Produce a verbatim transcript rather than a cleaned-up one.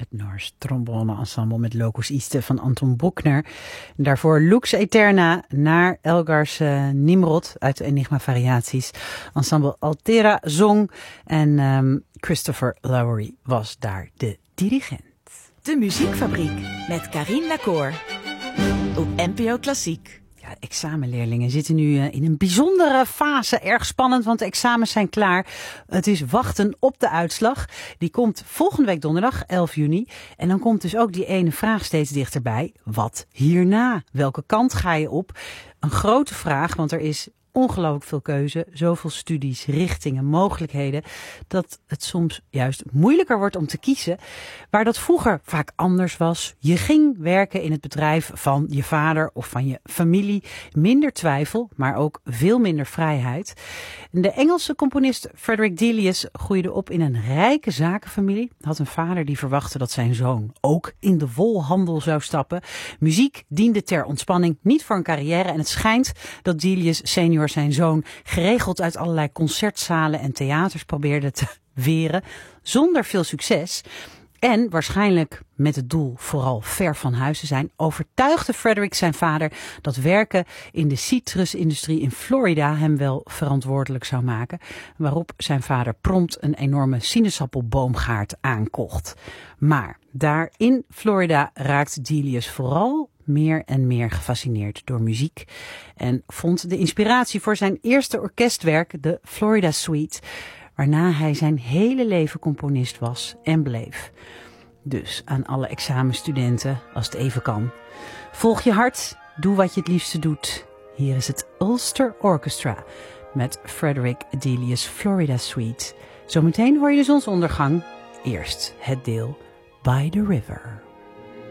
het Noors Trombone Ensemble met Locus Iste van Anton Bruckner. En daarvoor Lux Aeterna naar Elgars uh, Nimrod uit de Enigma Variaties. Ensemble Altera zong en um, Christopher Lowery was daar de dirigent. De Muziekfabriek met Carine Lacour op N P O Klassiek. Ja, examenleerlingen zitten nu uh, in een bijzondere fase. Erg spannend, want de examens zijn klaar. Het is wachten op de uitslag. Die komt volgende week donderdag, elf juni. En dan komt dus ook die ene vraag steeds dichterbij. Wat hierna? Welke kant ga je op? Een grote vraag, want er is ongelooflijk veel keuze, zoveel studies, richtingen, mogelijkheden, dat het soms juist moeilijker wordt om te kiezen. Waar dat vroeger vaak anders was. Je ging werken in het bedrijf van je vader of van je familie. Minder twijfel, maar ook veel minder vrijheid. De Engelse componist Frederick Delius groeide op in een rijke zakenfamilie. Had een vader die verwachtte dat zijn zoon ook in de wolhandel zou stappen. Muziek diende ter ontspanning, niet voor een carrière. En het schijnt dat Delius senior zijn zoon geregeld uit allerlei concertzalen en theaters probeerde te weren, zonder veel succes. En waarschijnlijk met het doel vooral ver van huis te zijn, overtuigde Frederick zijn vader dat werken in de citrusindustrie in Florida hem wel verantwoordelijk zou maken. Waarop zijn vader prompt een enorme sinaasappelboomgaard aankocht. Maar daar in Florida raakt Delius vooral meer en meer gefascineerd door muziek en vond de inspiratie voor zijn eerste orkestwerk, de Florida Suite, waarna hij zijn hele leven componist was en bleef. Dus aan alle examenstudenten, als het even kan, volg je hart, doe wat je het liefste doet. Hier is het Ulster Orchestra met Frederick Delius' Florida Suite. Zometeen hoor je de zonsondergang. Eerst het deel By the River.